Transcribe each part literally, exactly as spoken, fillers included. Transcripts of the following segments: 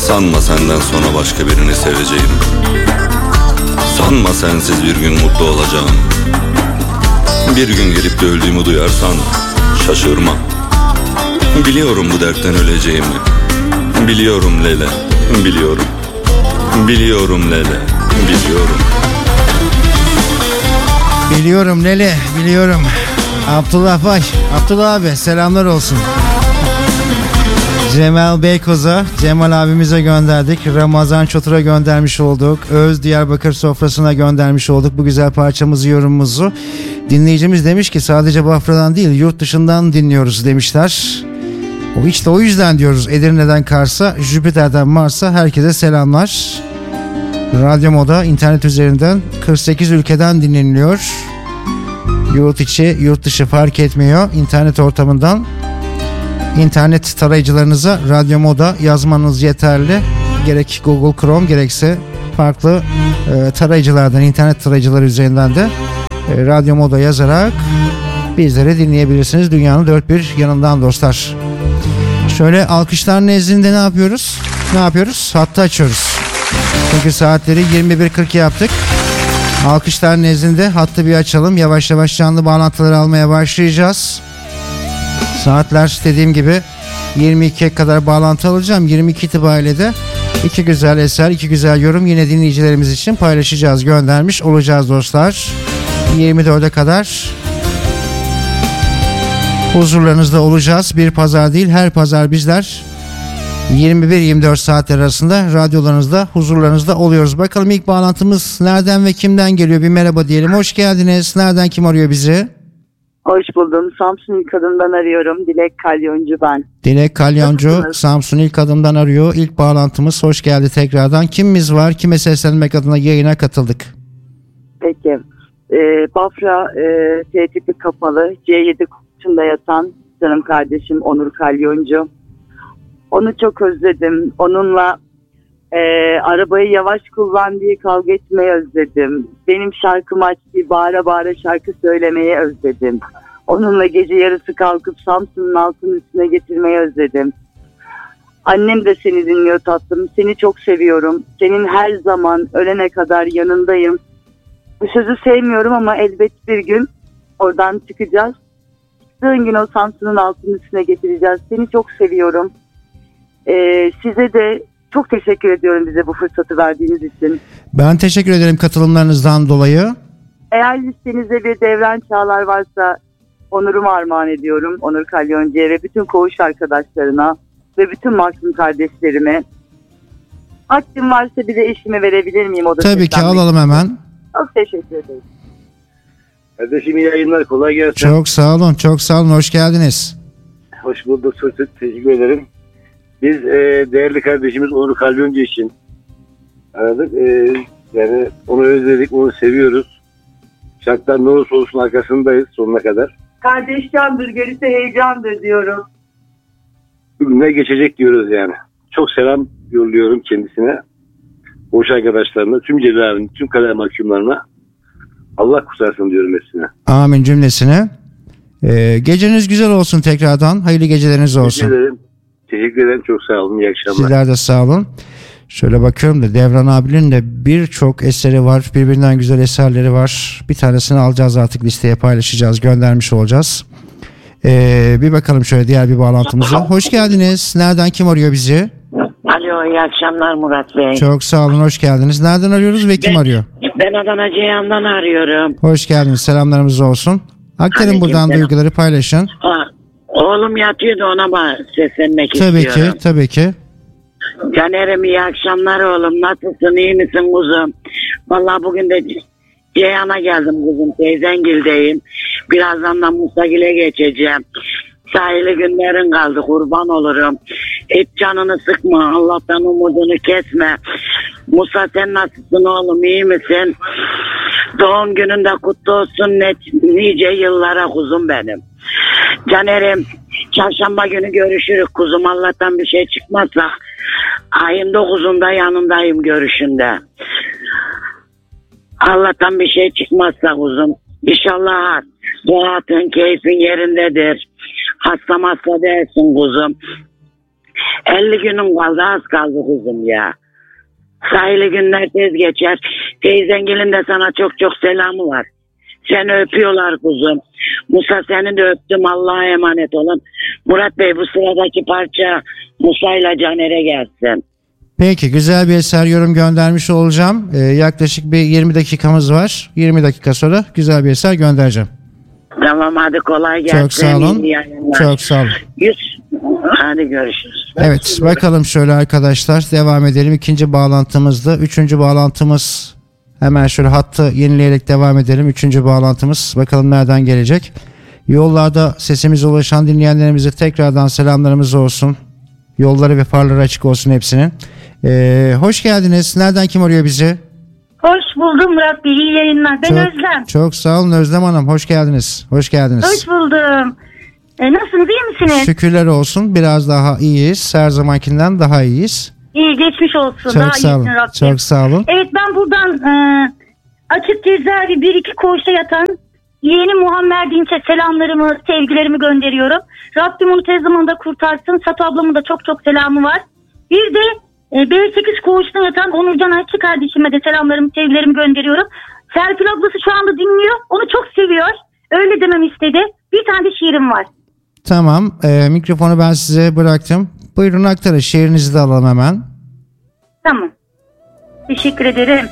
Sanma senden sonra başka birini seveceğim. Sanma sensiz bir gün mutlu olacağım. Bir gün gelip de öldüğümü duyarsan şaşırma. Biliyorum bu dertten öleceğimi. Biliyorum Lele, biliyorum. Biliyorum Lele, biliyorum. Biliyorum Lele, biliyorum. Abdullah Bay, Abdullah abi selamlar olsun. Cemal Beykoz'a, Cemal abimize gönderdik. Ramazan Çotur'a göndermiş olduk. Öz Diyarbakır sofrasına göndermiş olduk bu güzel parçamızı, yorumumuzu. Dinleyicimiz demiş ki sadece Bafra'dan değil yurt dışından dinliyoruz demişler. O işte o yüzden diyoruz, Edirne'den Kars'a, Jüpiter'den Mars'a herkese selamlar. Radyo Moda internet üzerinden kırk sekiz ülkeden dinleniliyor. Yurt içi, yurt dışı fark etmiyor. İnternet ortamından İnternet tarayıcılarınıza Radyo Moda yazmanız yeterli. Gerek Google Chrome gerekse farklı e, tarayıcılardan, internet tarayıcıları üzerinden de e, Radyo Moda yazarak bizleri dinleyebilirsiniz. Dünyanın dört bir yanından dostlar. Şöyle alkışlar nezdinde ne yapıyoruz? Ne yapıyoruz? Hattı açıyoruz. Çünkü saatleri yirmi bir kırk yaptık. Alkışlar nezdinde hattı bir açalım. Yavaş yavaş canlı bağlantıları almaya başlayacağız. Saatler dediğim gibi yirmi ikiye kadar bağlantı alacağım. yirmi iki itibariyle de iki güzel eser, iki güzel yorum yine dinleyicilerimiz için paylaşacağız, göndermiş olacağız dostlar. yirmi dörde kadar huzurlarınızda olacağız. Bir pazar değil, her pazar bizler yirmi bir yirmi dört saatler arasında radyolarınızda, huzurlarınızda oluyoruz. Bakalım ilk bağlantımız nereden ve kimden geliyor? Bir merhaba diyelim. Hoş geldiniz. Nereden, kim arıyor bizi? Hoş buldum. Samsun İlk Adım'dan arıyorum. Dilek Kalyoncu ben. Dilek Kalyoncu Samsun İlk Adım'dan arıyor. İlk bağlantımız, hoş geldi tekrardan. Kimimiz var? Kime seslenmek adına yayına katıldık? Peki. Ee, Bafra e, tehditli kapalı C yedi kutusunda yatan canım kardeşim Onur Kalyoncu. Onu çok özledim. Onunla e, arabayı yavaş kullan diye kavga etmeyi özledim. Benim şarkımı aç diye bağıra bağıra şarkı söylemeyi özledim. Onunla gece yarısı kalkıp Samsun'un altının üstüne getirmeyi özledim. Annem de seni dinliyor tatlım. Seni çok seviyorum. Senin her zaman ölene kadar yanındayım. Bu sözü sevmiyorum ama elbet bir gün oradan çıkacağız. Çıktığın gün o Samsun'un altının üstüne getireceğiz. Seni çok seviyorum. Ee, size de çok teşekkür ediyorum bize bu fırsatı verdiğiniz için. Ben teşekkür ederim katılımlarınızdan dolayı. Eğer listenizde bir Devran Çağlar varsa Onur'umu armağan ediyorum. Onur Kalyoncu'ya ve bütün koğuş arkadaşlarına ve bütün Mahkum kardeşlerime. Hakkım varsa bir de eşime verebilir miyim? O da tabii ki alalım hemen. Çok teşekkür ederim. Kardeşim iyi yayınlar, kolay gelsin. Çok sağ olun, çok sağ olun, hoş geldiniz. Hoş bulduk, çok teşekkür ederim. Biz e, değerli kardeşimiz Onur Kalyoncu için aradık. E, yani onu özledik, onu seviyoruz. Şartlar ne olursa olsun arkasındayız sonuna kadar. Kardeş candır, gerisi heyecandır diyorum. Bugünler geçecek diyoruz yani. Çok selam yolluyorum kendisine. Boş arkadaşlarına, tüm cezaevinin, tüm kader mahkumlarına. Allah kurtarsın diyorum hepsine. Amin cümlesine. Ee, geceniz güzel olsun tekrardan. Hayırlı geceleriniz olsun. Teşekkür ederim. Teşekkür ederim. Çok sağ olun. İyi akşamlar. Sizler de sağ olun. Şöyle bakıyorum da Devran abinin de birçok eseri var. Birbirinden güzel eserleri var. Bir tanesini alacağız artık, listeye paylaşacağız. Göndermiş olacağız. Ee, bir bakalım şöyle diğer bir bağlantımıza. Hoş geldiniz. Nereden, kim arıyor bizi? Alo, iyi akşamlar Murat Bey. Çok sağ olun, hoş geldiniz. Nereden arıyoruz ve kim ben, arıyor? Ben Adana Ceyhan'dan arıyorum. Hoş geldiniz. Selamlarımız olsun. Aktarın Aleyküm buradan selam. duyguları paylaşın. Ha, oğlum yatıyordu, ona ba- seslenmek Tabii istiyorum. ki, tabii ki. Caner'im iyi akşamlar oğlum. Nasılsın, iyi misin kuzum? Vallahi bugün de Ceyhan'a geldim kuzum. Teyzengil'deyim. Birazdan da Musagil'e geçeceğim. Sahili günlerin kaldı, kurban olurum. Hiç canını sıkma, Allah'tan umudunu kesme. Musa sen nasılsın oğlum, iyi misin? Doğum gününde kutlu olsun ne, nice yıllara kuzum benim. Caner'im, çarşamba günü görüşürüz kuzum, Allah'tan bir şey çıkmazsa. Ayın dokuzunda yanındayım görüşünde. Allah'tan bir şey çıkmazsa kuzum. İnşallah rahatın, keyfin yerindedir. Hasta hasta değilsin kuzum. elli günün kaldı, az kaldı kuzum ya. Sayılı günler tez geçer. Teyzengilin de sana çok çok selamı var. Seni öpüyorlar kuzum. Musa seni de öptüm, Allah'a emanet olun. Murat Bey, bu sıradaki parça Musa ile Caner'e gelsin. Peki, güzel bir eser yorum göndermiş olacağım. Ee, yaklaşık bir yirmi dakikamız var. yirmi dakika sonra güzel bir eser göndereceğim. Tamam, hadi kolay gelsin. Çok sağ olun. Çok sağ olun. Yüz. Hadi görüşürüz. Evet, bakalım şöyle arkadaşlar, devam edelim. İkinci bağlantımızda. Üçüncü bağlantımız, hemen şöyle hattı yenileyerek devam edelim. Üçüncü bağlantımız, bakalım nereden gelecek. Yollarda sesimize ulaşan dinleyenlerimize tekrardan selamlarımız olsun. Yolları ve farları açık olsun hepsinin. Ee, hoş geldiniz. Nereden, kim arıyor bizi? Hoş buldum Murat Bey. İyi yayınlar. Ben çok, Özlem. Çok sağ olun Özlem Hanım. Hoş geldiniz. Hoş geldiniz. Hoş buldum. E, nasılsınız? İyi misiniz? Şükürler olsun. Biraz daha iyiyiz. Her zamankinden daha iyiyiz. İyi, geçmiş olsun. Çok daha sağ olun. Çok sağ olun. Evet, ben buradan e, açık cezaevi bir iki koğuşta yatan yeğeni Muhammed Dinç'e selamlarımı, sevgilerimi gönderiyorum. Rabbim onu tez zamanda kurtarsın. Satu ablamın da çok çok selamı var. Bir de e, B sekiz koğuşta yatan Onurcan Ayçı kardeşime de selamlarımı, sevgilerimi gönderiyorum. Serpil ablası şu anda dinliyor. Onu çok seviyor. Öyle demem istedi. Bir tane de şiirim var. Tamam. E, mikrofonu ben size bıraktım. Buyurun aktarın. Şiirinizi de alalım hemen. Tamam. Teşekkür ederim.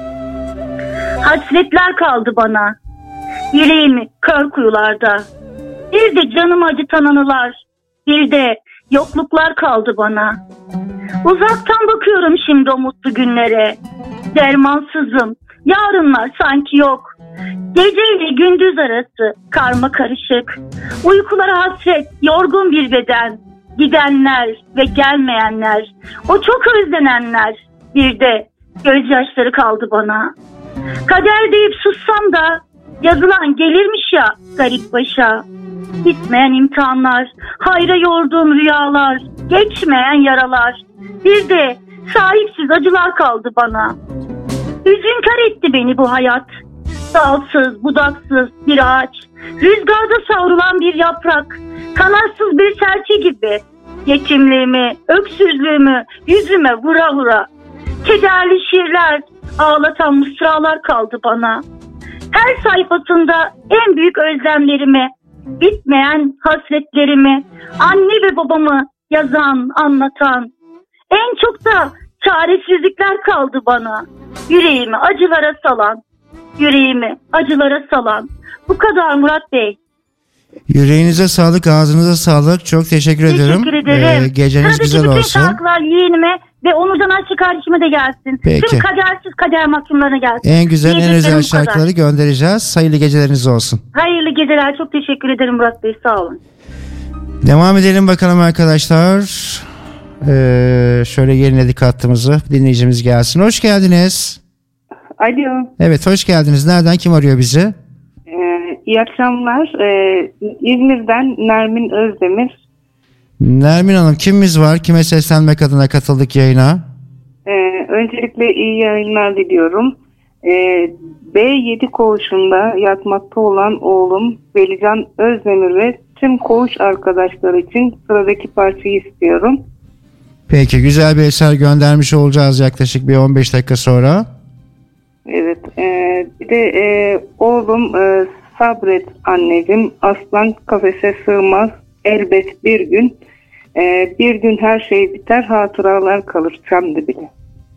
Hasretler kaldı bana. Yüreğimi kör kuyularda. Bir de canımı acıtan anılar. Bir de yokluklar kaldı bana. Uzaktan bakıyorum şimdi o mutlu günlere. Dermansızım. Yarınlar sanki yok. Geceyle gündüz arası karma karışık. Uykulara hasret, yorgun bir beden. Gidenler ve gelmeyenler. O çok özlenenler. Bir de gözyaşları kaldı bana. Kader deyip sussam da yazılan gelirmiş ya garip başa. Bitmeyen imtihanlar, hayra yorduğum rüyalar, geçmeyen yaralar. Bir de sahipsiz acılar kaldı bana. Hüzünkar etti beni bu hayat. Dalsız, budaksız bir ağaç, rüzgarda savrulan bir yaprak, kanatsız bir serçe gibi. Yetimliğimi, öksüzlüğümü yüzüme vura vura. Kederli şiirler, ağlatan mısralar kaldı bana. Her sayfasında en büyük özlemlerimi, bitmeyen hasretlerimi, anne ve babamı yazan, anlatan. En çok da çaresizlikler kaldı bana. Yüreğimi acılara salan, yüreğimi acılara salan. Bu kadar Murat Bey. Yüreğinize sağlık, ağzınıza sağlık. Çok teşekkür, teşekkür ederim. Teşekkür ederim. Ee, geceniz Sıradaki güzel bütün olsun. şarkılar yeğenime ve Onurcan Ayçı kardeşime de gelsin. Peki. Tüm kadersiz kader mahkumlarına gelsin. En güzel, en Diyeceklerim özel bu kadar. şarkıları göndereceğiz. Hayırlı geceleriniz olsun. Hayırlı geceler. Çok teşekkür ederim Murat Bey. Sağ olun. Devam edelim bakalım arkadaşlar. Ee, şöyle yeniledik hattımızı. Dinleyicimiz gelsin. Hoş geldiniz. Alo. Evet, hoş geldiniz. Nereden, kim arıyor bizi? Ee, iyi akşamlar. Ee, İzmir'den Nermin Özdemir. Nermin Hanım, kimimiz var? Kime seslenmek adına katıldık yayına? Ee, öncelikle iyi yayınlar diliyorum. Ee, B yedi koğuşunda yatmakta olan oğlum Velican Özdemir ve tüm koğuş arkadaşları için sıradaki parçayı istiyorum. Peki, güzel bir eser göndermiş olacağız yaklaşık bir on beş dakika sonra. Evet. E, bir de e, oğlum e, sabret anneciğim, aslan kafese sığmaz elbet bir gün. E, bir gün her şey biter, hatıralar kalır çamda bile.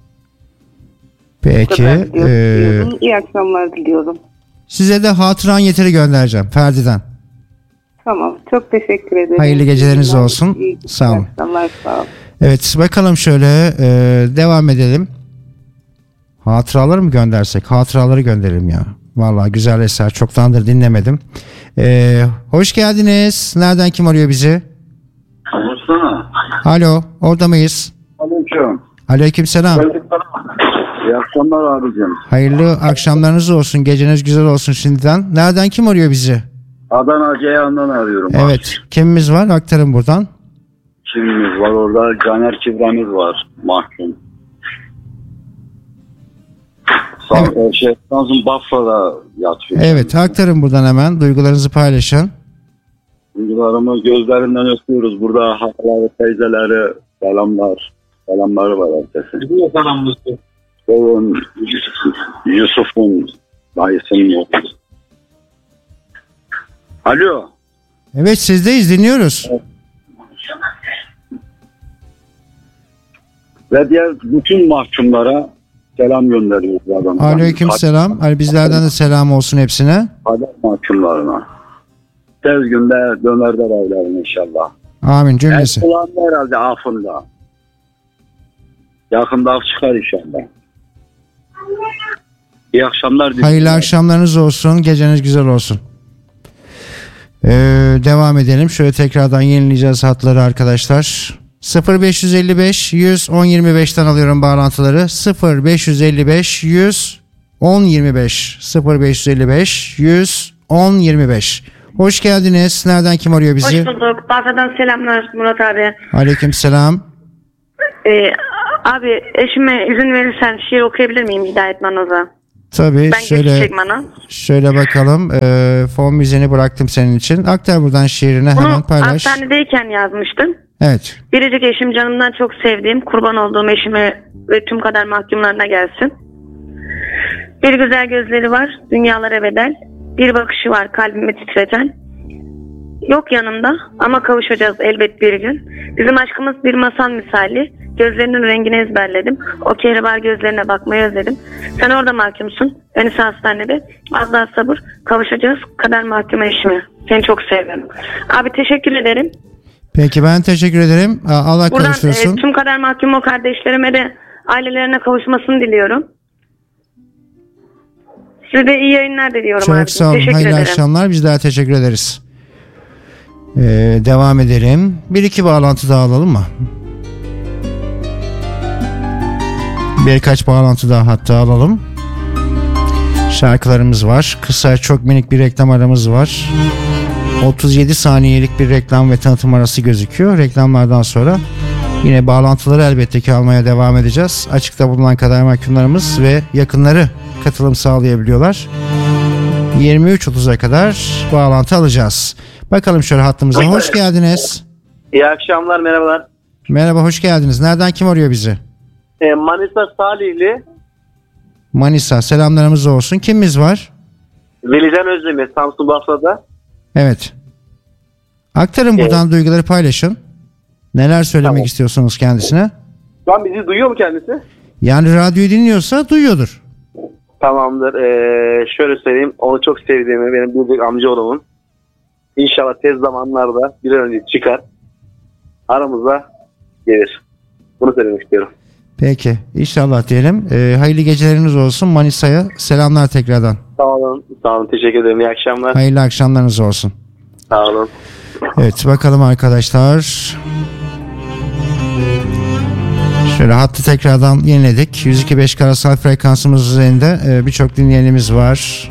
Peki. Ee, İyi akşamlar diliyorum. Size de hatıran yeteri göndereceğim Ferdi'den. Tamam. Çok teşekkür ederim. Hayırlı geceleriniz İyi, olsun. iyi, Sağ olun. iyi akşamlar, sağ olun. Evet, bakalım şöyle e, devam edelim. Hatıraları mı göndersek? Hatıraları gönderelim ya. Vallahi güzel eser. Çoktandır dinlemedim. E, hoş geldiniz. Nereden, kim arıyor bizi? Konuşsana. Alo, orada mıyız? Aleyküm. Aleykümselam. İyi akşamlar abicim. Hayırlı akşamlarınız olsun. Geceniz güzel olsun şimdiden. Nereden, kim arıyor bizi? Adana Ceyhan'dan arıyorum. Evet. Kimimiz var? Aktarın buradan. Kimimiz var orada? Caner Kibremiz var. Mahkum. San, Evet. şey, Samsun Bafra'da yatıyor. Evet, aktarın buradan hemen. Duygularınızı paylaşın. Duygularımı gözlerinden öpüyoruz. Burada halaları, teyzeleri, selamlar. Selamları var herkese. Bizim selamlısı. Oğlum Yusuf'un dayısının oğlu. Alo. Evet, sizdeyiz, dinliyoruz. Ve diğer bütün mahkumlara selam gönderiyoruz. Adam. Aleyküm selam. Ali bizlerden de selam olsun hepsine. Kader mahkumlarına. Tez günde dönerler evlerine inşallah. Amin cümlesi. El kulağında herhalde afında. Yakında af çıkar inşallah. İyi akşamlar. Hayırlı akşamlarınız olsun. Geceniz güzel olsun. Ee, devam edelim. Şöyle tekrardan yenileyeceğiz hatları arkadaşlar. sıfır beş yüz beş yüz on yirmi beşten alıyorum bağlantıları. sıfır beş yüz beş yüz on yirmi beş sıfır beş yüz beş yüz on yirmi beş. Hoş geldiniz. Nereden, kim arıyor bizi? Hoş bulduk. Bafra'dan selamlar Murat abi. Aleyküm selam. Ee, abi eşime izin verirsen şiir okuyabilir miyim Hidayet Manoz'a? Tabii. Ben şöyle, geçecek bana. Şöyle bakalım. Ee, fon müziğini bıraktım senin için. Aktar buradan şiirini, Bunu hemen paylaş. hastanedeyken yazmıştım. Evet. Biricik eşim, canımdan çok sevdiğim, kurban olduğum eşime ve tüm kader mahkumlarına gelsin. Bir güzel gözleri var, dünyalara bedel. Bir bakışı var, kalbimi titreten. Yok yanımda ama kavuşacağız elbet bir gün. Bizim aşkımız bir masal misali. Gözlerinin rengini ezberledim. O kehribar gözlerine bakmayı özledim. Sen orada mahkumsun. Ben ise hastanede. Az daha sabır. Kavuşacağız kader mahkum eşime. Seni çok seviyorum. Abi teşekkür ederim. Peki, ben teşekkür ederim. Allah Buradan kavuştursun. e, tüm kader mahkumu kardeşlerime de ailelerine kavuşmasını diliyorum. Size de iyi yayınlar diliyorum. Çok abi. sağ olun. Teşekkür Hayırlı ederim. akşamlar. Biz daha teşekkür ederiz. Ee, devam edelim. Bir iki bağlantı daha alalım mı? Birkaç bağlantı daha hatta alalım. Şarkılarımız var. Kısa, çok minik bir reklam aramız var. otuz yedi saniyelik bir reklam ve tanıtım arası gözüküyor. Reklamlardan sonra yine bağlantıları elbette ki almaya devam edeceğiz. Açıkta bulunan kader mahkumlarımız ve yakınları katılım sağlayabiliyorlar. yirmi üç otuza kadar bağlantı alacağız. Bakalım şöyle hattımıza. Hoş geldiniz. İyi akşamlar, merhabalar. Merhaba, hoş geldiniz. Nereden, kim arıyor bizi? Ee, Manisa Salihli. Manisa, selamlarımız olsun. Kimimiz var? Velican Özdemir, Samsun Bafra'da. Evet. Aktarın buradan, evet. Duyguları paylaşın. Neler söylemek Tamam. istiyorsunuz kendisine? Şu an bizi duyuyor mu kendisi? Yani radyoyu dinliyorsa duyuyordur. Tamamdır. Ee, şöyle söyleyeyim. Onu çok sevdiğimi, benim büyük amcaoğlumun. İnşallah tez zamanlarda bir an önce çıkar. Aramıza gelir. Bunu söylemek istiyorum. Peki. İnşallah diyelim. Ee, hayırlı geceleriniz olsun. Manisa'ya selamlar tekrardan. Sağ olun. Sağ olun. Teşekkür ederim. İyi akşamlar. Hayırlı akşamlarınız olsun. Sağ olun. Evet, bakalım arkadaşlar. Şöyle hattı tekrardan yeniledik. yüz iki nokta beş karasal frekansımız üzerinde e, birçok dinleyenimiz var.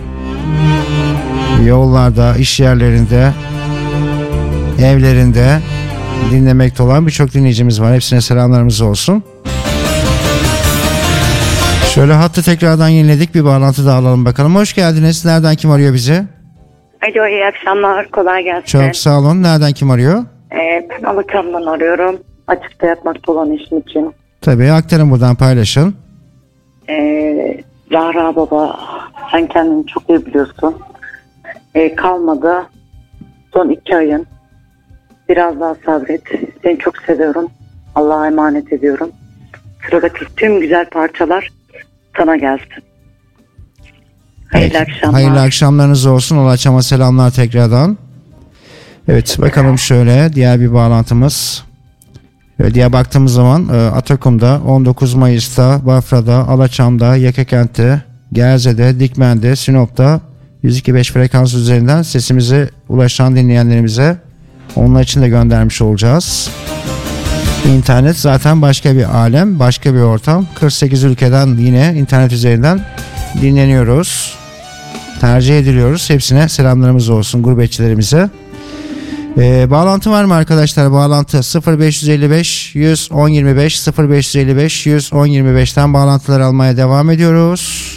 Yollarda, iş yerlerinde, evlerinde dinlemekte olan birçok dinleyicimiz var. Hepsine selamlarımız olsun. Şöyle hattı tekrardan yeniledik. Bir bağlantı daha alalım bakalım. Hoş geldiniz. Nereden, kim arıyor bizi? Alo, iyi akşamlar. Kolay gelsin. Çok sağ olun. Nereden, kim arıyor? Ee, ben Alıkan'dan arıyorum. Açıkta yatmakta olan işim için. Tabii, aktarın buradan, paylaşın. Ee, Zahra baba, sen kendini çok iyi biliyorsun. Ee, kalmadı. Son iki ayın. Biraz daha sabret. Seni çok seviyorum. Allah'a emanet ediyorum. Sıradaki tüm güzel parçalar sana gelsin. Hayırlı Peki. akşamlar. Hayırlı akşamlarınız olsun. Olaçama selamlar tekrardan. Evet, bakalım şöyle diğer bir bağlantımız. Şöyle diye baktığımız zaman Atakum'da, on dokuz Mayıs'ta, Bafra'da, Alaçam'da, Yakakent'te, Gerze'de, Dikmen'de, Sinop'ta yüz iki nokta beş frekans üzerinden sesimize ulaşan dinleyenlerimize onlar için de göndermiş olacağız. İnternet zaten başka bir alem, başka bir ortam. kırk sekiz ülkeden yine internet üzerinden dinleniyoruz. Tercih ediliyoruz. Hepsine selamlarımız olsun, gurbetçilerimize. Ee, bağlantı var mı arkadaşlar? Bağlantı sıfır beş yüz beş yüz on yirmi beş sıfır beş yüz beş yüz on yirmi beşten bağlantılar almaya devam ediyoruz.